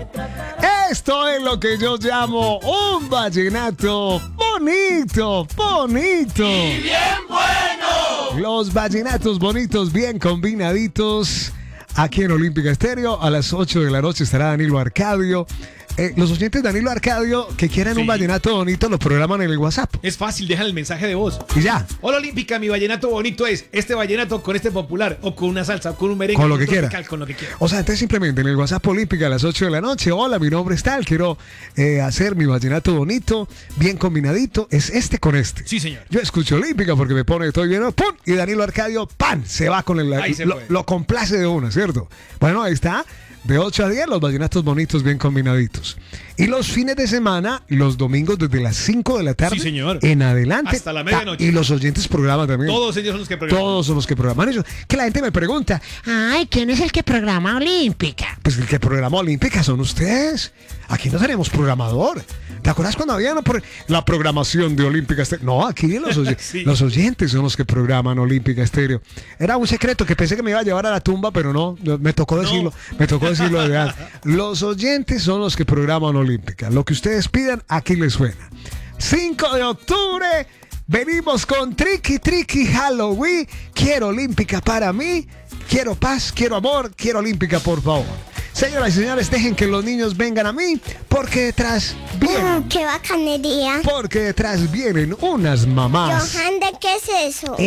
Esto es lo que yo llamo un vallenato bonito, bonito. ¡Y bien bueno! Los vallenatos bonitos, bien combinaditos. Aquí en Olímpica Estéreo, a las 8 de la noche estará Danilo Arcadio. Los oyentes de Danilo Arcadio que quieran un vallenato bonito lo programan en el WhatsApp. Es fácil, dejan el mensaje de voz. Y ya. Hola Olímpica, mi vallenato bonito es este vallenato con este popular, o con una salsa, o con un merengue. Con lo que quiera. Con lo que quiera. O sea, entonces simplemente en el WhatsApp Olímpica a las 8 de la noche. Hola, mi nombre es tal, quiero hacer mi vallenato bonito, bien combinadito. Es este con este. Sí, señor. Yo escucho Olímpica porque me pone estoy bien, ¡pum! Y Danilo Arcadio, ¡pam! Se va con el... Lo complace de una, ¿cierto? Bueno, ahí está. De 8 a 10, los vallenatos bonitos bien combinaditos. Y los fines de semana, los domingos desde las 5 de la tarde. Sí, señor. En adelante. Hasta la medianoche. Y los oyentes programan también. Todos ellos son los que programan. Todos son los que programan eso. Que la gente me pregunta, ay, ¿quién es el que programa Olímpica? Pues el que programa Olímpica son ustedes. Aquí no tenemos programador. ¿Te acuerdas cuando había la programación de Olímpica Estéreo? No, aquí Sí. los oyentes son los que programan Olímpica Estéreo. Era un secreto que pensé que me iba a llevar a la tumba, pero no, me tocó decirlo. Me tocó decirlo de verdad. Los oyentes son los que programan Olímpica. Lo que ustedes pidan, aquí les suena. 5 de octubre, venimos con Tricky Tricky Halloween. Quiero Olímpica para mí. Quiero paz, quiero amor, quiero Olímpica, por favor. Señoras y señores, dejen que los niños vengan a mí, porque detrás vienen... ¡Qué bacanería! Porque detrás vienen unas mamás. Johan, ¿de qué es eso?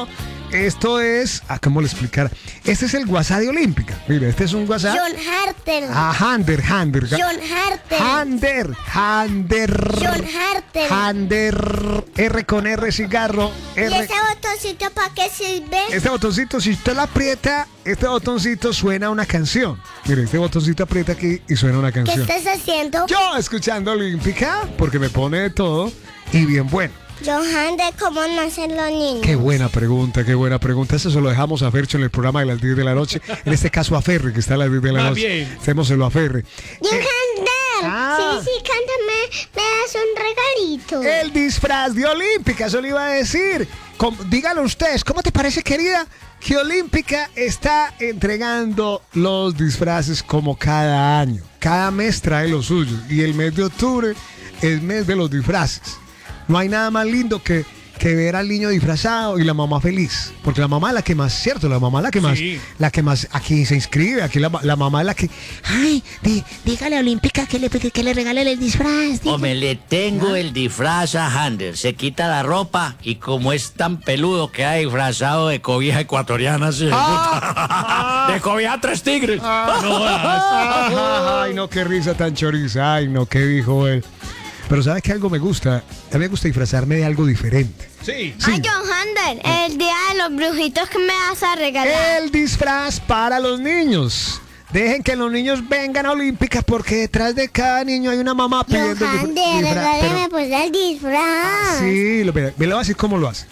Esto es... ¿Cómo le explicar? Este es el WhatsApp de Olímpica. Mira, este es un WhatsApp... John Harter. Hander. John Harter. John Harter. Hander. R con R, cigarro. ¿Y ese botoncito para qué sirve? Este botoncito, si usted lo aprieta, este botoncito suena una canción. Mire, este botoncito aprieta aquí y suena una ¿Qué canción. estás haciendo? Yo escuchando Olímpica, porque me pone de todo y bien bueno. Johan, ¿de cómo nacen los niños? Qué buena pregunta, qué buena pregunta. Eso se lo dejamos a Fercho en el programa de las 10 de la noche. En este caso a Ferry, que está a las 10 de la noche. Bien. Hacémoselo a Ferry. Johan, sí, cántame, me das un regalito. El disfraz de Olímpica, eso le iba a decir. Díganlo ustedes, ¿cómo te parece, querida, que Olímpica está entregando los disfraces como cada año? Cada mes trae lo suyo. Y el mes de octubre es mes de los disfraces. No hay nada más lindo que ver al niño disfrazado y la mamá feliz. Porque la mamá es la que más, ¿cierto? La mamá es la que más aquí se inscribe. Aquí la mamá es la que... Ay, dígale a Olímpica que le regale el disfraz. Hombre, le tengo el disfraz a Hander. Se quita la ropa y como es tan peludo que ha disfrazado de cobija ecuatoriana, de cobija 3 tigres. Ay, no, qué risa tan choriza. Ay, no, qué dijo él. Pero ¿sabes qué algo me gusta? A mí me gusta disfrazarme de algo diferente. Sí. Ay, Johan, el día de los brujitos que me vas a regalar. El disfraz para los niños. Dejen que los niños vengan a Olímpica porque detrás de cada niño hay una mamá pidiendo Johan, regálame pues el disfraz. Sí, me lo voy a decir cómo lo hace.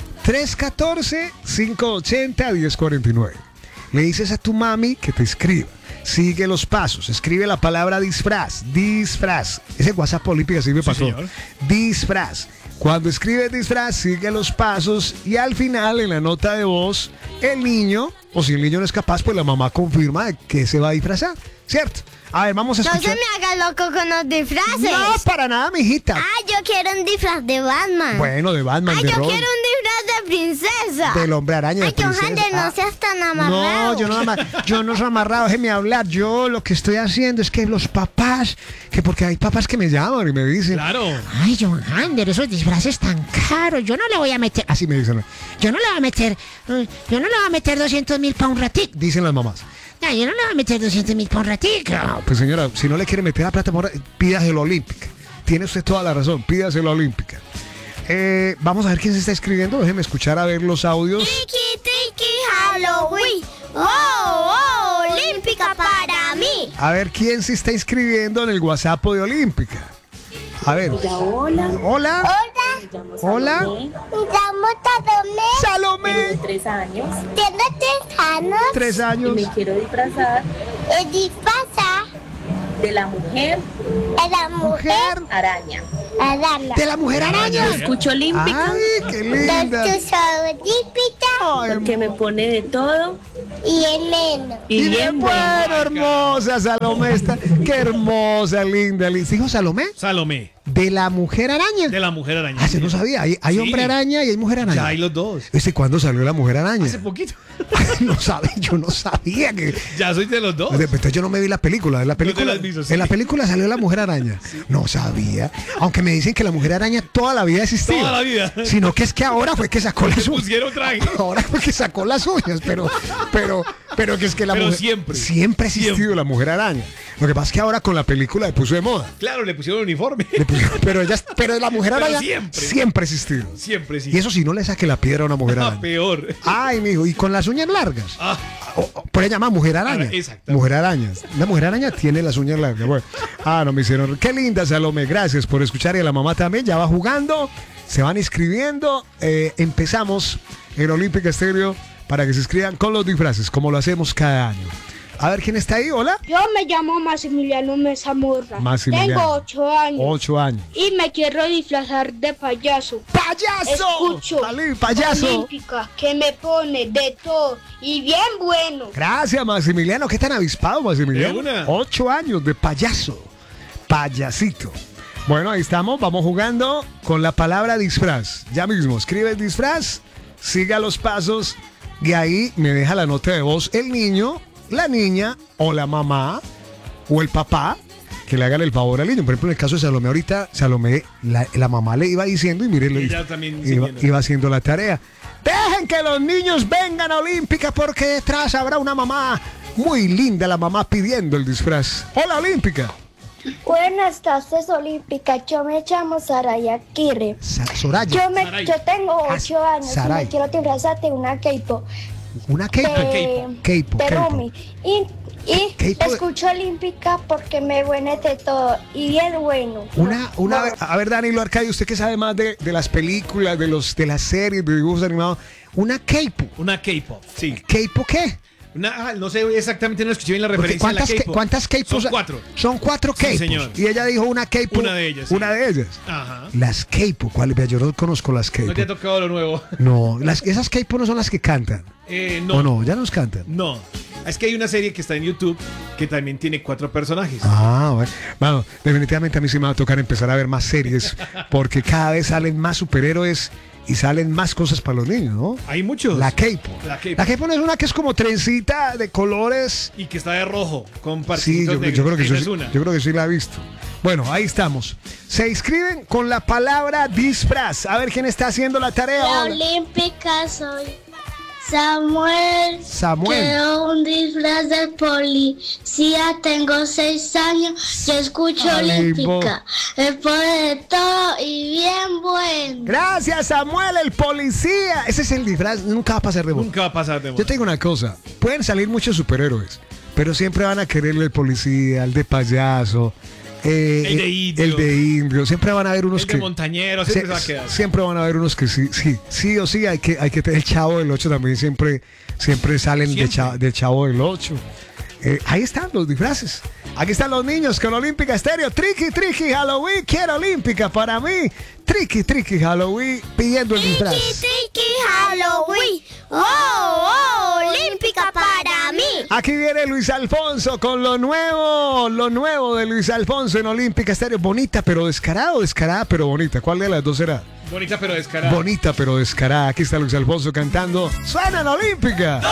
314-580-1049. Le dices a tu mami que te escriba. Sigue los pasos, escribe la palabra disfraz. Ese WhatsApp Olímpica sirve para todo. Disfraz. Cuando escribes disfraz, sigue los pasos y al final, en la nota de voz, el niño, o si el niño no es capaz, pues la mamá confirma de que se va a disfrazar, ¿cierto? A ver, vamos a escuchar. No se me haga loco con los disfraces. No, para nada, mijita. Ay, yo quiero un disfraz de Batman. Bueno, de Batman, Ay, de yo Robin. quiero un disfraz de princesa. Del hombre araña, de princesa. Ay, Johan, no seas tan amarrado. No, yo no soy amarrado, déjeme hablar. Yo lo que estoy haciendo es que los papás, que porque hay papás que me llaman y me dicen, claro. Ay, Johan, esos disfraces tan caros, yo no le voy a meter. Así me dicen. Yo no le voy a meter 200.000 para un ratito. Dicen las mamás. No, yo no le voy a meter 200.000 para un ratito. No, pues señora, si no le quiere meter la plata, pídaselo a Olímpica. Tiene usted toda la razón, pídaselo a Olímpica. Vamos a ver quién se está escribiendo. Déjeme escuchar a ver los audios. Tricky, tricky, Halloween. ¡Oh, Olímpica para mí! A ver quién se está inscribiendo en el WhatsApp de Olímpica. A ver. Hola. Hola. Hola. Me llamo Salomé. Tengo 3 años. Tengo 3 años. 3 Y años. me quiero disfrazar El disfraza de la mujer de la mujer araña. araña. De la mujer araña. Escucho Olímpica. Ay, qué linda. De tu Olímpica. porque me pone de todo Y el neno. y bien bueno. bueno, hermosa Salomé. Qué hermosa, linda. ¿Dijo Salomé? Salomé, De la Mujer Araña. de la Mujer Araña. Ah, se no sabía. Hay Sí. Hombre Araña y hay Mujer Araña. Ya hay los dos. ¿Cuándo salió la Mujer Araña? Hace poquito. No sabía, yo no sabía que. Ya soy de los dos. Entonces yo no me vi la película. En la película, la has visto, sí. en la película salió la Mujer Araña. No sabía. Aunque me dicen que la Mujer Araña toda la vida ha existido. Toda la vida. Sino que es que ahora fue que sacó las uñas. Pusieron traje. Ahora fue que sacó las uñas, pero que es que la Pero mujer siempre. ha existido Siempre. la Mujer Araña. Lo que pasa es que ahora con la película le puso de moda. Claro, le pusieron uniforme. Pero la Mujer Pero Araña siempre. ha existido. Siempre sí. Y eso si no le saque la piedra a una Mujer Ah, Araña. peor. Ay, mijo, y con las uñas largas. Ah, Por ella llama Mujer Araña. Exacto. Mujer Araña. La Mujer Araña tiene las uñas largas. Bueno. No me hicieron. Qué linda, Salomé. Gracias por escuchar. Y a la mamá también. Ya va jugando. Se van inscribiendo. Empezamos en Olímpica Estéreo para que se inscriban con los disfraces, como lo hacemos cada año. A ver quién está ahí. Hola. Yo me llamo Maximiliano Mesa Morra. Maximiliano. Tengo 8 años. 8 años. Y me quiero disfrazar de payaso. ¡Payaso! Escucho. Salí, payaso. Olímpica, que me pone de todo y bien bueno. Gracias, Maximiliano. ¿Qué tan avispado, Maximiliano? De una. 8 años de payaso. Payasito. Bueno, ahí estamos. Vamos jugando con la palabra disfraz. Ya mismo, escribe el disfraz, siga los pasos y ahí me deja la nota de voz el niño, la niña o la mamá o el papá que le hagan el favor al niño. Por ejemplo, en el caso de Salomé, ahorita Salomé, la mamá le iba diciendo y mire, Ella también iba, siguiendo. iba haciendo la tarea. Dejen que los niños vengan a Olímpica porque detrás habrá una mamá muy linda, la mamá pidiendo el disfraz. Hola, Olímpica. Buenas tardes, Olímpica. Yo me llamo Saraya Kire. Soraya. Yo tengo 8 años y Saray. me quiero disfrazar de una Keipo. Una Keipo. De Rumi. Y Keipo de- escucho Olímpica porque me viene de todo y bien bueno. A ver, Danilo Arcadio, usted que sabe más de las películas, de las series, de dibujos animados. Una Keipo. una K-pop. Sí. ¿Keipo qué? No sé exactamente, no escuché bien la Porque referencia a la K-pop. ¿Cuántas Keipos? Son 4. Son 4 Sí, Keipos. señor. Y ella dijo una Keipo. Una de ellas, sí. Una de ellas. Ajá. Las Keipo, ¿cuáles? Vea, yo no conozco las Keipo. ¿No te ha tocado lo nuevo? No, esas Keipo no son las que cantan. No. ¿O no? Ya nos cantan. No. Es que hay una serie que está en YouTube que también tiene 4 personajes. Bueno, definitivamente a mí sí me va a tocar empezar a ver más series porque cada vez salen más superhéroes y salen más cosas para los niños, ¿no? Hay muchos. La Keipo. La K-pop. La Keipo no es una que es como trencita de colores. Y que está de rojo, con Sí, partiditos yo negros. creo que Esa sí, es una. yo creo que sí la he visto. Bueno, ahí estamos. Se inscriben con la palabra disfraz. A ver quién está haciendo la tarea. La Hola. Olímpica soy Samuel. Samuel. Quiero un disfraz de policía. Tengo 6 años. Yo escucho Ay, Olímpica. Me pone de todo y bien bueno. Gracias, Samuel, el policía. Ese es el disfraz. Nunca va a pasar de moda. Nunca va a pasar de Yo moda. te digo una cosa. Pueden salir muchos superhéroes, pero siempre van a quererle el policía, el de payaso. El de indio. El de indio. Siempre van a haber unos El de que. montañero, siempre se va a quedar. Siempre van a haber unos que sí o sí hay que tener el Chavo del 8 también siempre salen Siempre. del Chavo del 8. Ahí están los disfraces. Aquí están los niños con Olímpica Estéreo. Tricky, tricky, Halloween. Quiero Olímpica para mí. Tricky, tricky, Halloween. Pidiendo el disfraz. Tiki Halloween. Oh, Olímpica para mí. Aquí viene Luis Alfonso con lo nuevo de Luis Alfonso en Olímpica Estéreo. Bonita pero descarada o descarada pero bonita. ¿Cuál de las dos será? Bonita pero descarada. Bonita pero descarada. Aquí está Luis Alfonso cantando. ¡Suena en Olímpica!